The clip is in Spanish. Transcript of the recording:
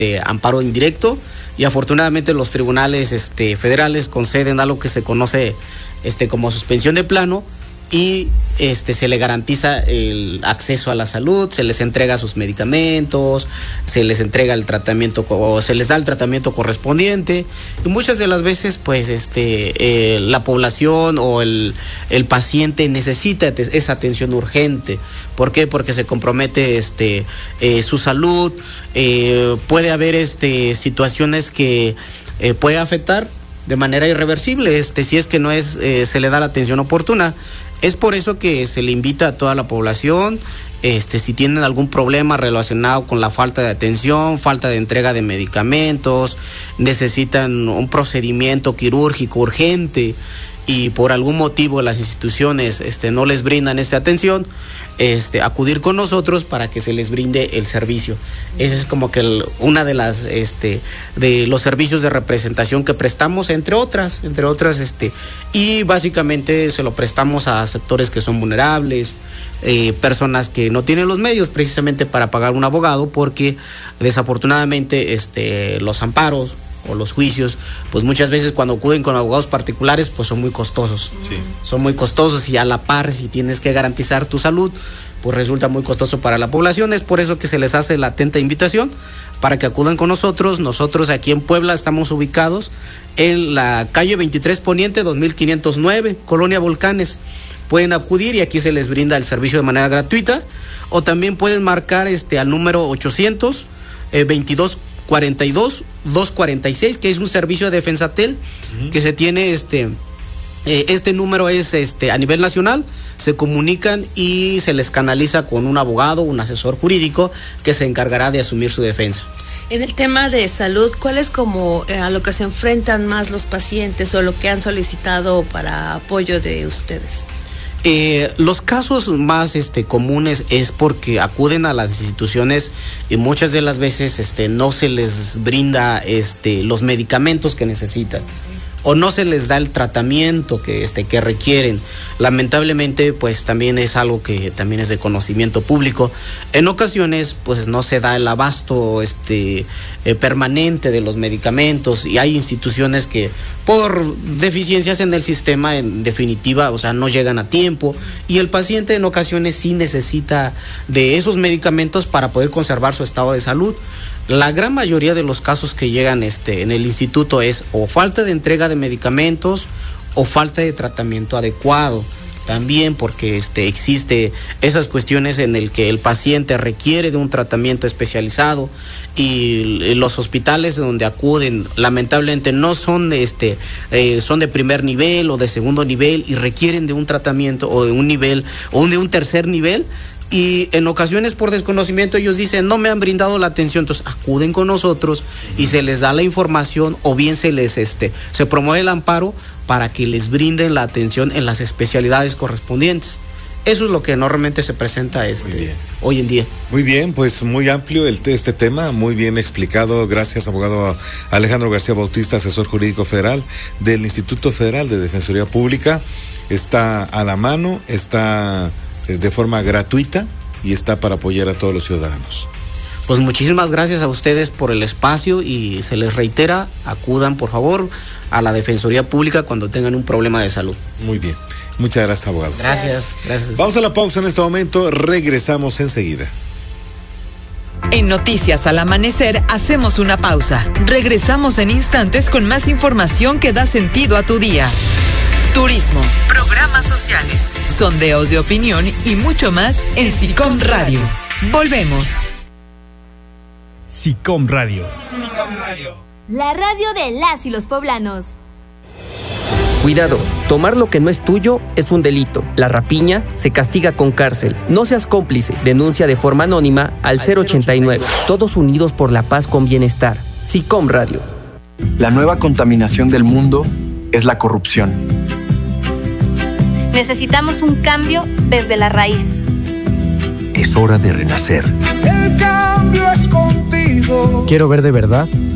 amparo indirecto, y afortunadamente los tribunales federales conceden algo que se conoce como suspensión de plano, y se le garantiza el acceso a la salud, se les entrega sus medicamentos, se les entrega el tratamiento o se les da el tratamiento correspondiente, y muchas de las veces pues la población o el paciente necesita esa atención urgente. ¿Por qué? Porque se compromete su salud, puede haber situaciones que puede afectar de manera irreversible si es que no se le da la atención oportuna. Es por eso que se le invita a toda la población, si tienen algún problema relacionado con la falta de atención, falta de entrega de medicamentos, necesitan un procedimiento quirúrgico urgente y por algún motivo las instituciones no les brindan esta atención, acudir con nosotros para que se les brinde el servicio. Ese es como que una de las de los servicios de representación que prestamos, entre otras, y básicamente se lo prestamos a sectores que son vulnerables, personas que no tienen los medios precisamente para pagar un abogado, porque desafortunadamente los amparos o los juicios, pues muchas veces cuando acuden con abogados particulares, pues son muy costosos. Sí. Son muy costosos, y a la par, si tienes que garantizar tu salud, pues resulta muy costoso para la población. Es por eso que se les hace la atenta invitación para que acudan con nosotros. Nosotros aquí en Puebla estamos ubicados en la calle 23 Poniente, 2509, Colonia Volcanes. Pueden acudir y aquí se les brinda el servicio de manera gratuita, o también pueden marcar al número 800 22 42 246, que es un servicio de Defensatel, que se tiene este número es a nivel nacional. Se comunican y se les canaliza con un abogado, un asesor jurídico que se encargará de asumir su defensa. En el tema de salud, ¿cuál es como a lo que se enfrentan más los pacientes o lo que han solicitado para apoyo de ustedes? Los casos más comunes es porque acuden a las instituciones y muchas de las veces no se les brinda los medicamentos que necesitan, o no se les da el tratamiento que requieren. Lamentablemente, pues también es algo que también es de conocimiento público. En ocasiones, pues no se da el abasto permanente de los medicamentos, y hay instituciones que por deficiencias en el sistema, en definitiva, o sea, no llegan a tiempo, y el paciente en ocasiones sí necesita de esos medicamentos para poder conservar su estado de salud. La gran mayoría de los casos que llegan en el instituto es o falta de entrega de medicamentos o falta de tratamiento adecuado. También porque existe esas cuestiones en el que el paciente requiere de un tratamiento especializado, y los hospitales donde acuden lamentablemente no son son de primer nivel o de segundo nivel, y requieren de un tratamiento o de un nivel o de un tercer nivel. Y en ocasiones por desconocimiento ellos dicen, no me han brindado la atención, entonces acuden con nosotros y se les da la información, o bien se les se promueve el amparo para que les brinden la atención en las especialidades correspondientes. Eso es lo que normalmente se presenta hoy en día. Muy bien, pues muy amplio este tema, muy bien explicado. Gracias, abogado Alejandro García Bautista, asesor jurídico federal del Instituto Federal de Defensoría Pública. Está a la mano, está de forma gratuita y está para apoyar a todos los ciudadanos. Pues muchísimas gracias a ustedes por el espacio, y se les reitera, acudan por favor a la Defensoría Pública cuando tengan un problema de salud. Muy bien, muchas gracias, abogado. Gracias. Vamos a la pausa en este momento, regresamos enseguida. En Noticias al Amanecer hacemos una pausa. Regresamos en instantes con más información que da sentido a tu día. Turismo, programas sociales, sondeos de opinión y mucho más en SICOM Radio. Volvemos. SICOM Radio. La radio de las y los poblanos. Cuidado, tomar lo que no es tuyo es un delito. La rapiña se castiga con cárcel. No seas cómplice. Denuncia de forma anónima al 089. Todos unidos por la paz con bienestar. SICOM Radio. La nueva contaminación del mundo es la corrupción. Necesitamos un cambio desde la raíz. Es hora de renacer. El cambio es contigo. Quiero ver de verdad